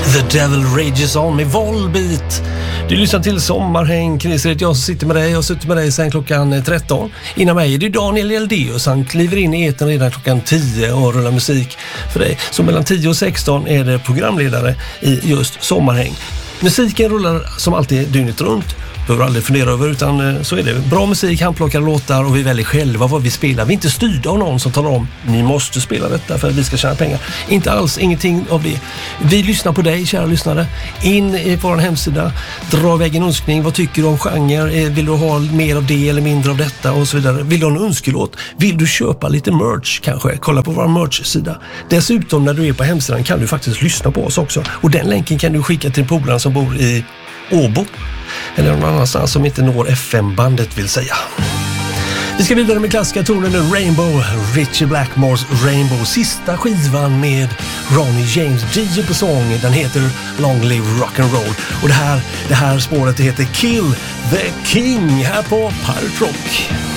The Devil Rages On med Volbeat. Du lyssnar till Sommarhäng. Chris, det är jag som sitter med dig. Jag har suttit med dig sedan klockan 13. Innan mig är det Daniel Eldeus. Han kliver in i etern redan klockan 10 och rullar musik för dig. Så mellan 10 och 16 är det programledare i just Sommarhäng. Musiken rullar som alltid dygnet runt. Behöver aldrig fundera över, utan så är det. Bra musik, handplockade låtar och vi väljer själva vad vi spelar. Vi är inte styrda av någon som talar om ni måste spela detta för att vi ska tjäna pengar. Inte alls, ingenting av det. Vi lyssnar på dig, kära lyssnare. In i vår hemsida, dra iväg en önskning. Vad tycker du om genre? Vill du ha mer av det eller mindre av detta och så vidare? Vill du ha en önskelåt? Vill du köpa lite merch kanske? Kolla på vår merch-sida. Dessutom när du är på hemsidan kan du faktiskt lyssna på oss också. Och den länken kan du skicka till polaren som bor i Åbo eller någon annanstans som inte når FM-bandet vill säga. Vi ska vidare med klassiska toner nu. Rainbow, Richie Blackmores Rainbow, sista skivan med Ronnie James Dio på sång. Den heter Long Live Rock'n'Roll. Och det här spåret det heter Kill the King här på Pirate Rock.